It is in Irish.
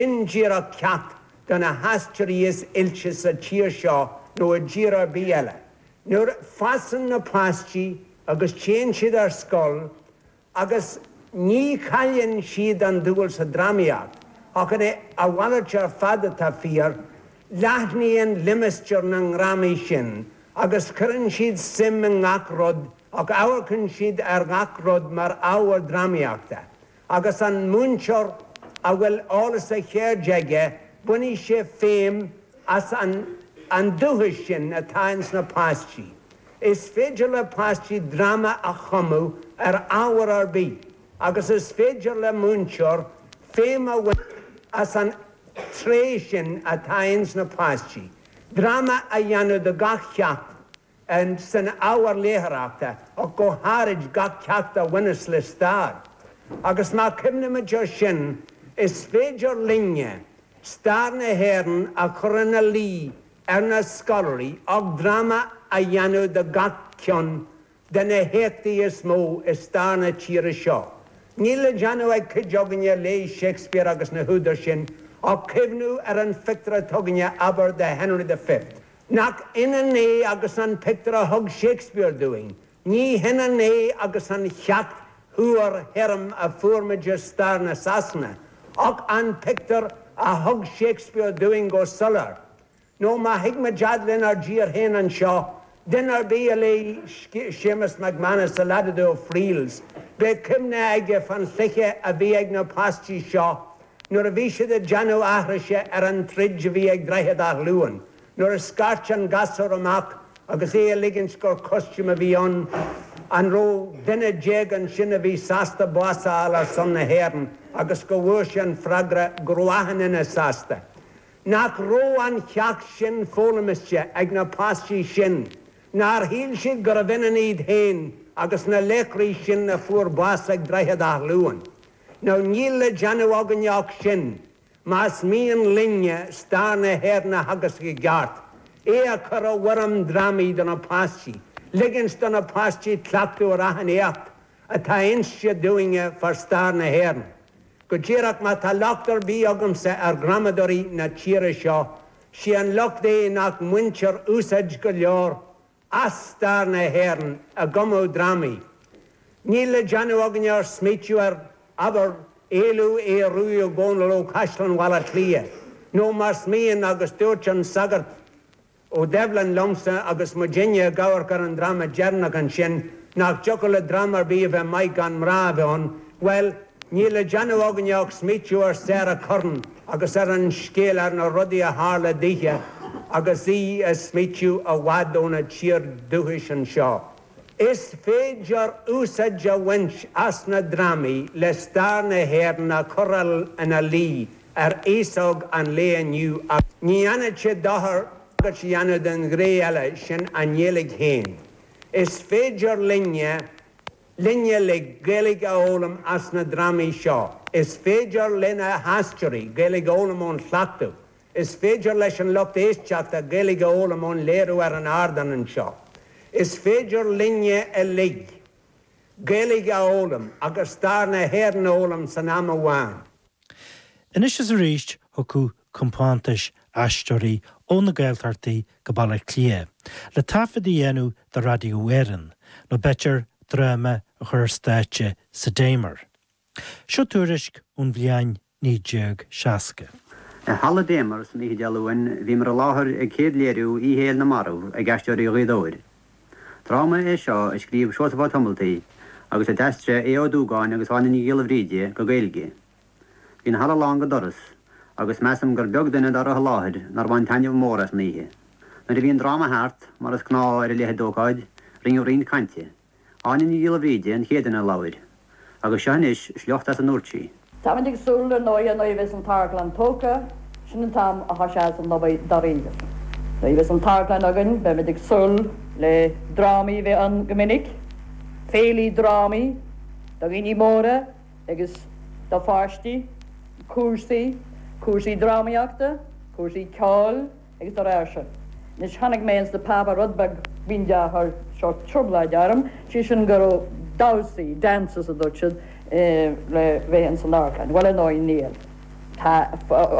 In Gira Cat, donna Hasteries Ilchis a Cheershaw, no a Gira Biela. Nur fasten na pastji, agus change their skull, agus ni callen sheed and duels a dramiac, akane a wallacher fada ta fear, lahni and limisture nang rami shin, agus curran sheed sim and rod, ak our kun sheed rod mar our dramiacta, agus an munchor, a will all a hair jagge, bunny she fame as an duhishin at times na pastji. Is fedula pastji drama a chomu our arbi. Agus is fedula munchor fema as an tration at times na pastji. Drama a yanu de gachak and sen our leherakta o go harij gachakta winnesle star. Agus ma kimne majoshin is fedula linje star na hern a corona lee erna scholarly og drama a yanu de gakyon den a hekti is mo is starna chira shaw. Nila janu a kidjognya lay Shakespeare agus na hudershin o kivnu an fictra tognya aber de Henry V. Nak in a ne agus an pictra hug Shakespeare doing. Ni hen a ne agus an chak huar herm a formager starna sasna. Og an picture a hug Shakespeare doing go suller. No ma higma jadlin ar jeer hen and shaw. Dinner be a lay Seamus McManus a lad of freels. Be kimna ege van liche a vieg na pastji shaw. Nor a vishe de janu ahrishe an tridge vieg drehed ar luan. Nor a scarch and gasor amak agus e liginskor costume a vion. And ro dinner jeg and shin a vi sasta boasa ala son na hern. Agus go worshan fragra groahan in a sasta. Nak ro an chak shin folamische agna pastji shin. Nar hil shid gravinanid hen, agus na lekri shin na fur basag drehed ar luan. Now nile janu oganyak shin, mas mian linje star na herna hagas gegart. Ea kara waram drami dan a pastji. Liggins dan a pastji klaptu rahan eat. A ta insje doing for star na hern. Gujirak ma ta lokter bi ogam se gramadori na chira shaw. She unlocked de nak muncher usaj galjor. Astar na hern a gomo drami. Nile janu ognyar smitjuar aber elu e ruyo gonlo kashlan wala tlia. No mas mien agus dorchan sagart o devlan lomsa agus Virginia gaur karan drama jerna kan shin nak chocolate drama be ve mike an mravon. Well nile janu ognyar smitjuar Sarah Curran agus an skelar na rodia harla dihe. Agus I smitju a wadona cheer duhish and shaw. Is fejar usaja wench asna drami le star na herna coral and a lee esog and lean you up. Niana che dahar gachiana den greala shin anyelig hen. Is fejar linja le gelig olam asna drami shaw. Is fejar lena hasturi gelig olam on flatu. Is fejar lesson locked chapter geliga olam on leru an ardan and shaw. Is fejar linje a lig. Geliga olam agastarna herna olam sanama wan. Initias a reached hoku compantish ashtori on the geltarti gabala clear. Le tafidi yenu the radio werin. No becher drama her stache sedamer. Shoturisk unvlian nijeg shaske. Hallademers ní dealúin bhí mar a láthair ag céad léirú í héal na marú ag gaisteoirí réadóir. Tráma é seo a scríomh seosamh tamiltaí agus a deistre é ó dúgáin agus bhaine ní ghialamh ríide go gaeilge. Bhí na hala lán go doras agus measam gur beag duine dar a láthir nar bhain tainneamh móras níthe. Nar a bhíon drama háart mar is cná ar a léthe dógáid rinneamh rion cante. Áine ní ghialamh ríide an chéadanna láir agus seanis sliocht as an úrtí. Táimid ag súla nóia nó bheits an targlan tóca, sin an tam a hasas an nóid daríide. Nó bheits an targlan agan, bheith ag súl le drámi bheith an gomininic, féli drámi, da gini móra, agus da fáistí, cuasaí drámiachta, cuasaí cáil, agus da ráise. Nis hannig méins de papa rudbag bíndia har seo trublaid arm, si sin garo dásaí, dances a dúchid, le bheith an san arcan, well an óin níl. Tá